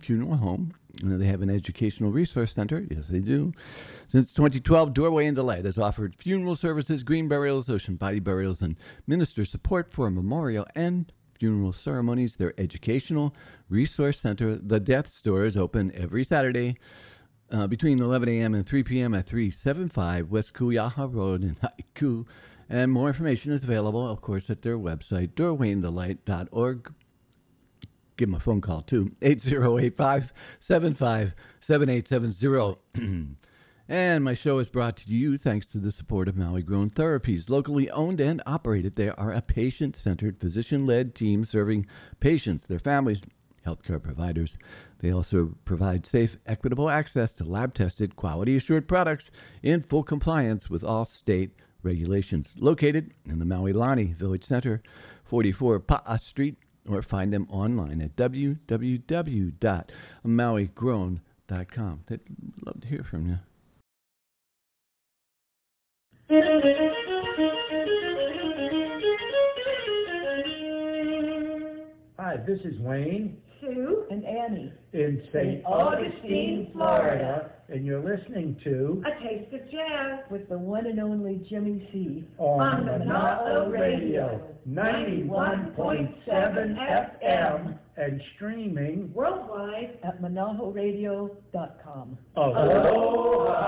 Funeral Home. They have an educational resource center. Yes, they do. Since 2012, Doorway and Delight has offered funeral services, green burials, ocean body burials, and minister support for memorial and funeral ceremonies. Their educational resource center, The Death Store, is open every Saturday between 11 a.m. and 3 p.m. at 375 West Kuyaha Road in Haiku. And more information is available, of course, at their website, doorwayandthelight.org. Give them a phone call, too, 8085-75-7870. And my show is brought to you thanks to the support of Maui Grown Therapies. Locally owned and operated, they are a patient-centered, physician-led team serving patients, their families, healthcare providers. They also provide safe, equitable access to lab-tested, quality-assured products in full compliance with all state regulations. Located in the Maui Lani Village Center, 44 Pa'a Street, or find them online at www.mauigrown.com. They'd love to hear from you. Hi, this is Wayne. Sue and Annie In St. Augustine, Florida, and you're listening to A Taste of Jazz with the one and only Jimmy C. on Mana'o Radio, 91.7 FM, and streaming Worldwide at manahoradio.com. Aloha.